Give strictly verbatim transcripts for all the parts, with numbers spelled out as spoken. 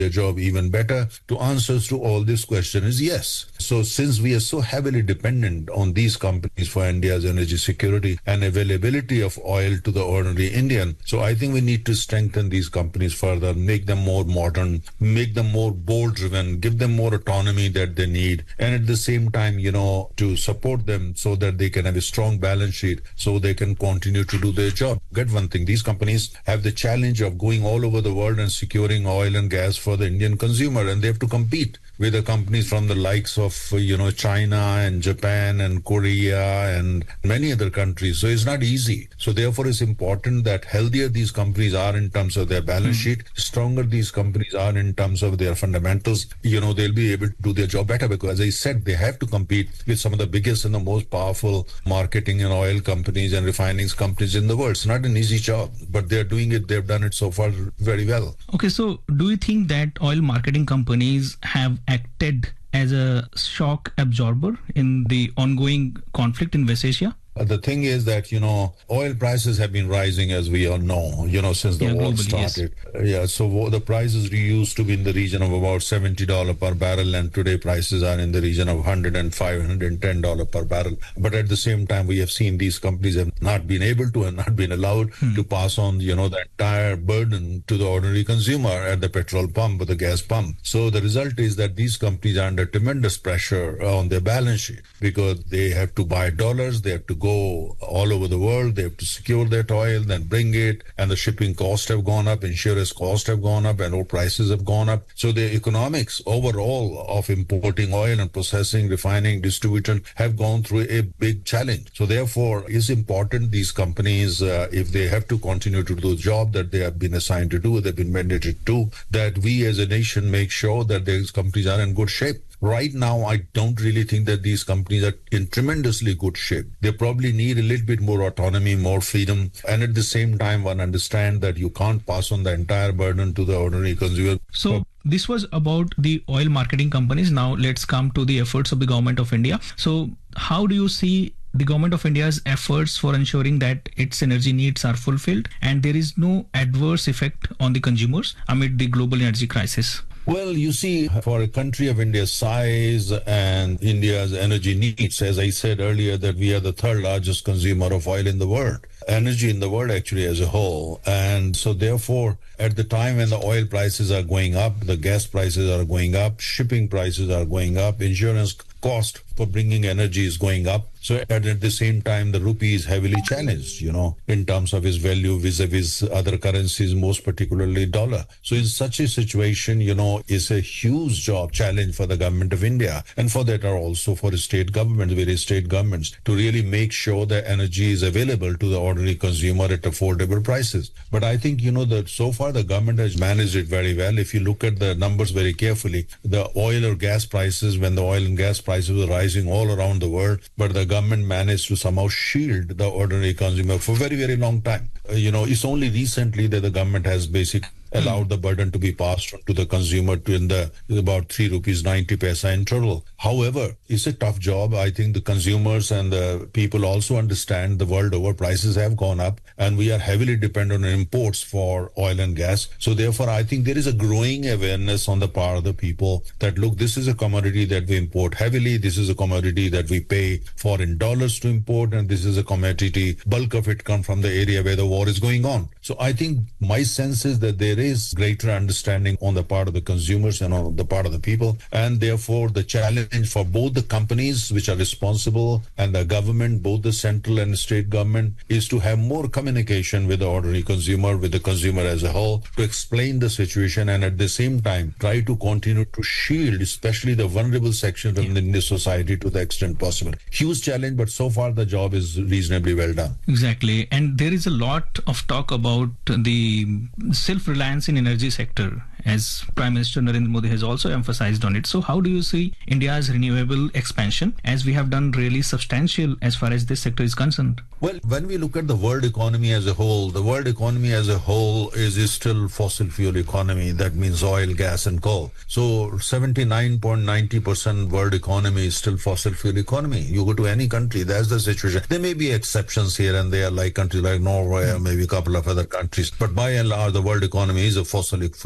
their job even better? To answers to all this question is yes. So since we are so heavily dependent on these companies for India's energy security and availability of oil to the ordinary Indian, so I think we need to strengthen these companies further, make them more modern, make them more bold driven, give them more autonomy that they need, and at the same time, you know, to support them so that they can have a strong balance sheet so they can continue to do their job. Get one thing, these companies have the challenge of going all over the world and securing oil and gas for the Indian consumer, and they have to compete with the companies from the likes of, you know, China and Japan and Korea and many other countries. So it's not easy. So therefore it's important that healthier these companies are in terms of their balance mm. sheet, stronger these companies are in terms of their fundamentals, you know, they'll be able to do their job better, because as I said, they have to compete with some of the biggest and the most powerful marketing and oil companies and refining companies in the world. It's not an easy job, but they're doing it. They've done it so far very well. Okay, so do you think that oil marketing companies have acted as a shock absorber in the ongoing conflict in West Asia? The thing is that, you know, oil prices have been rising, as we all know, you know, since the yeah, war globally, started. Yes. Yeah, so the prices used to be in the region of about seventy dollars per barrel, and today prices are in the region of one hundred five dollars, one hundred ten dollars per barrel. But at the same time, we have seen these companies have not been able to and not been allowed hmm. to pass on, you know, the entire burden to the ordinary consumer at the petrol pump or the gas pump. So the result is that these companies are under tremendous pressure on their balance sheet, because they have to buy dollars, they have to go all over the world, they have to secure that oil, then bring it, and the shipping costs have gone up, insurance costs have gone up, and oil prices have gone up. So the economics overall of importing oil and processing, refining, distribution have gone through a big challenge. So therefore, it's important these companies, uh, if they have to continue to do the job that they have been assigned to do, they've been mandated to, that we as a nation make sure that these companies are in good shape. Right now, I don't really think that these companies are in tremendously good shape. They probably need a little bit more autonomy, more freedom, and at the same time, one understand that you can't pass on the entire burden to the ordinary consumer. So this was about the oil marketing companies. Now let's come to the efforts of the government of India. So how do you see the government of India's efforts for ensuring that its energy needs are fulfilled and there is no adverse effect on the consumers amid the global energy crisis? Well, you see, for a country of India's size and India's energy needs, as I said earlier, that we are the third largest consumer of oil in the world, energy in the world actually as a whole. And so therefore, at the time when the oil prices are going up, the gas prices are going up, shipping prices are going up, insurance cost for bringing energy is going up. So at, at the same time, the rupee is heavily challenged, you know, in terms of its value vis-a-vis other currencies, most particularly dollar. So in such a situation, you know, it's a huge job challenge for the government of India, and for that are also for the state governments, various state governments, to really make sure that energy is available to the ordinary consumer at affordable prices. But I think, you know, that so far the government has managed it very well. If you look at the numbers very carefully, the oil or gas prices, when the oil and gas prices were rising all around the world, but the government managed to somehow shield the ordinary consumer for a very, very long time. Uh, you know, it's only recently that the government has basically allowed the burden to be passed on to the consumer to in the about three rupees ninety paisa interval. However, it's a tough job. I think the consumers and the people also understand the world over prices have gone up, and we are heavily dependent on imports for oil and gas. So therefore, I think there is a growing awareness on the part of the people that, look, this is a commodity that we import heavily. This is a commodity that we pay for in dollars to import, and this is a commodity, bulk of it come from the area where the war is going on. So I think my sense is that there is greater understanding on the part of the consumers and on the part of the people, and therefore the challenge for both the companies which are responsible and the government, both the central and state government, is to have more communication with the ordinary consumer, with the consumer as a whole, to explain the situation, and at the same time try to continue to shield especially the vulnerable sections of the Indian society to the extent possible. Huge challenge, but so far the job is reasonably well done. Exactly. And there is a lot of talk about the self-reliance in energy sector, as Prime Minister Narendra Modi has also emphasized on it. So how do you see India's renewable expansion, as we have done really substantial as far as this sector is concerned? Well, when we look at the world economy as a whole, the world economy as a whole is, is still fossil fuel economy. That means oil, gas and coal. So seventy-nine point nine zero percent world economy is still fossil fuel economy. You go to any country, that's the situation. There may be exceptions here and there, like countries like Norway or maybe a couple of other countries. But by and large, the world economy is a fossil fuel economy.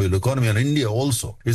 economy and India also is